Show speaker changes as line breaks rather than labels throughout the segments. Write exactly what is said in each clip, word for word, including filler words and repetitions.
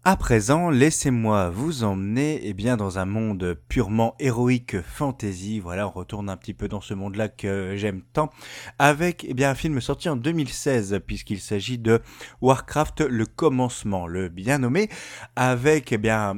À présent, laissez-moi vous emmener eh bien, dans un monde purement héroïque fantasy. Voilà, on retourne un petit peu dans ce monde-là que j'aime tant, avec eh bien, un film sorti en deux mille seize, puisqu'il s'agit de Warcraft, le commencement, le bien nommé, avec eh bien,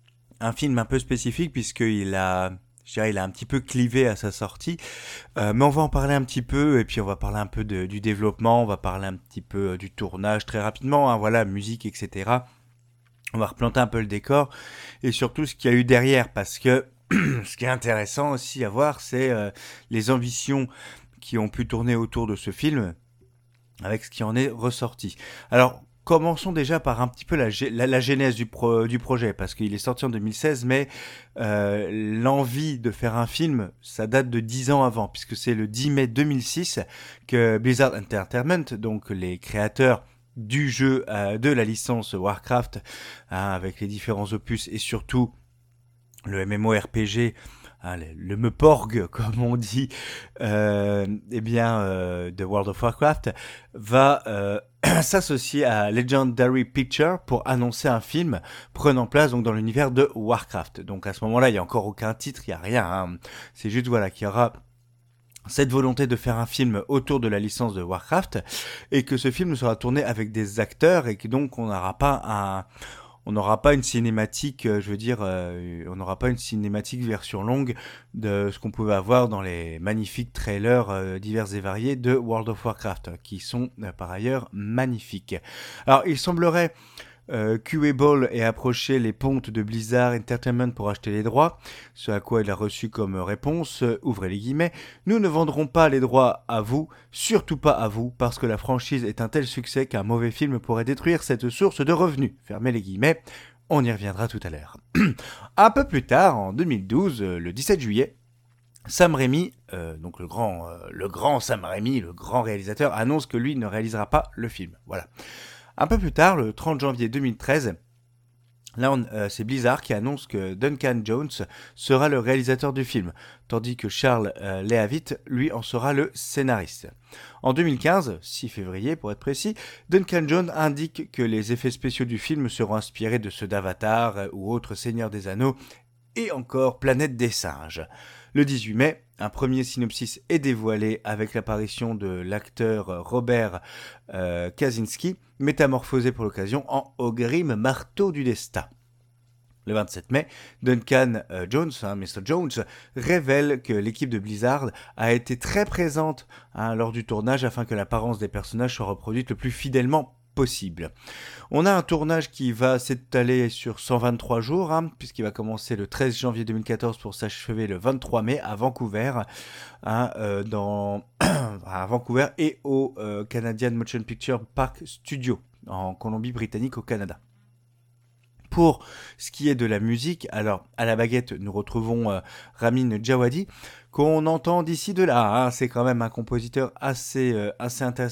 un film un peu spécifique, puisqu'il a... Je dirais, il a un petit peu clivé à sa sortie, euh, mais on va en parler un petit peu, et puis on va parler un peu de- du développement, on va parler un petit peu euh, du tournage très rapidement, hein, voilà, musique, et cetera. On va replanter un peu le décor et surtout ce qu'il y a eu derrière, parce que ce qui est intéressant aussi à voir, c'est euh, les ambitions qui ont pu tourner autour de ce film avec ce qui en est ressorti. Alors, commençons déjà par un petit peu la, la, la genèse du, pro, du projet, parce qu'il est sorti en deux mille seize, mais euh, l'envie de faire un film, ça date de dix ans avant, puisque c'est le dix mai deux mille six que Blizzard Entertainment, donc les créateurs du jeu, euh, de la licence Warcraft, hein, avec les différents opus et surtout le MMORPG, hein, le, le Meporg, comme on dit, euh, eh bien, euh, de World of Warcraft, va euh, s'associer à Legendary Pictures pour annoncer un film prenant place donc dans l'univers de Warcraft. Donc à ce moment-là, il n'y a encore aucun titre, il n'y a rien. Hein. C'est juste voilà qu'il y aura cette volonté de faire un film autour de la licence de Warcraft et que ce film sera tourné avec des acteurs et que donc on n'aura pas un on n'aura pas une cinématique, euh, je veux dire, euh, on n'aura pas une cinématique version longue de ce qu'on pouvait avoir dans les magnifiques trailers euh, divers et variés de World of Warcraft, qui sont euh, par ailleurs magnifiques. Alors, il semblerait euh, qu'Uable ait approché les pontes de Blizzard Entertainment pour acheter les droits, ce à quoi il a reçu comme réponse, euh, ouvrez les guillemets, nous ne vendrons pas les droits à vous, surtout pas à vous, parce que la franchise est un tel succès qu'un mauvais film pourrait détruire cette source de revenus, fermez les guillemets, on y reviendra tout à l'heure. Un peu plus tard, en deux mille douze, euh, le dix-sept juillet, Sam Raimi, euh, donc le grand, euh, le grand Sam Raimi, le grand réalisateur, annonce que lui ne réalisera pas le film. Voilà. Un peu plus tard, le trente janvier deux mille treize, là on, euh, c'est Blizzard qui annonce que Duncan Jones sera le réalisateur du film, tandis que Charles euh, Leavitt, lui, en sera le scénariste. En deux mille quinze, six février pour être précis, Duncan Jones indique que les effets spéciaux du film seront inspirés de ceux d'Avatar euh, ou autres Seigneurs des Anneaux, et encore Planète des Singes. Le dix-huit mai, un premier synopsis est dévoilé avec l'apparition de l'acteur Robert euh, Kaczynski, métamorphosé pour l'occasion en Ogrim Marteau du Destin. Le vingt-sept mai, Duncan euh, Jones, hein, mister Jones, révèle que l'équipe de Blizzard a été très présente hein, lors du tournage afin que l'apparence des personnages soit reproduite le plus fidèlement possible. On a un tournage qui va s'étaler sur cent vingt-trois jours, hein, puisqu'il va commencer le treize janvier deux mille quatorze pour s'achever le vingt-trois mai à Vancouver, hein, euh, dans, à Vancouver et au euh, Canadian Motion Picture Park Studio, en Colombie-Britannique au Canada. Pour ce qui est de la musique, alors à la baguette, nous retrouvons euh, Ramin Djawadi, qu'on entend d'ici de là. Hein, c'est quand même un compositeur assez, euh, assez intéressant.